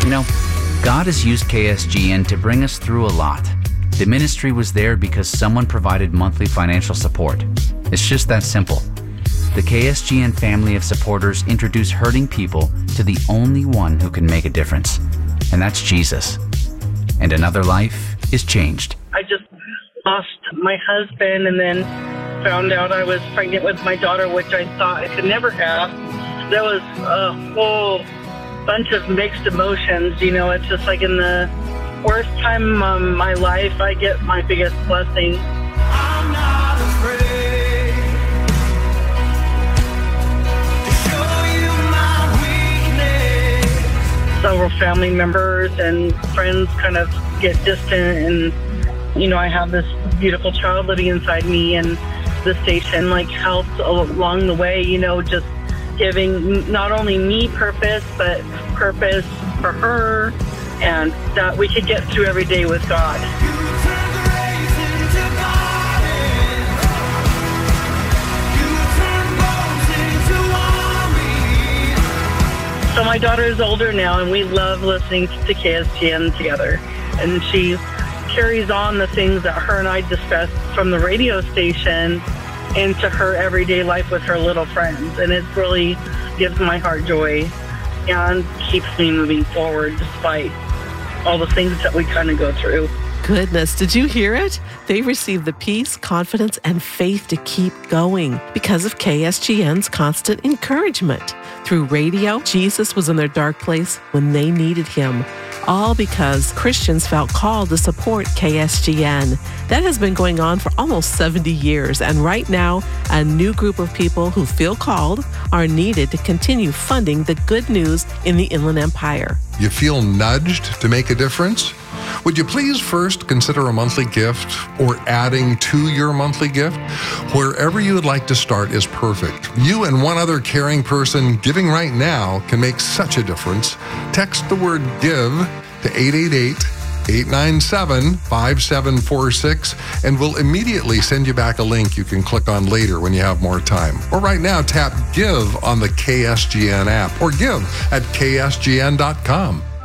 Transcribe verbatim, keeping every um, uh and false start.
You know, God has used K S G N to bring us through a lot. The ministry was there because someone provided monthly financial support. It's just that simple. The K S G N family of supporters introduce hurting people to the only one who can make a difference, and that's Jesus. And another life is changed. I just lost my husband and then found out I was pregnant with my daughter, which I thought I could never have. There was a whole bunch of mixed emotions. You know, it's just like in the worst time of my life, I get my biggest blessing. I'm not afraid to show you my weakness. Several family members and friends kind of get distant, and, you know, I have this beautiful child living inside me, and the station, like, helped along the way, you know, just giving not only me purpose, but purpose for her, and that we could get through every day with God. So my daughter is older now, and we love listening to K S G N together. And she carries on the things that her and I discussed from the radio station into her everyday life with her little friends. And it really gives my heart joy and keeps me moving forward despite all the things that we kind of go through. Goodness, did you hear it? They received the peace, confidence, and faith to keep going because of K S G N's constant encouragement. Through radio, Jesus was in their dark place when they needed him. All because Christians felt called to support K S G N. That has been going on for almost seventy years, and right now, a new group of people who feel called are needed to continue funding the good news in the Inland Empire. You feel nudged to make a difference? Would you please first consider a monthly gift or adding to your monthly gift? Wherever you would like to start is perfect. You and one other caring person giving right now can make such a difference. Text the word GIVE to eight eight eight, eight nine seven, five seven four six and we'll immediately send you back a link you can click on later when you have more time. Or right now, tap GIVE on the K S G N app or give at K S G N dot com.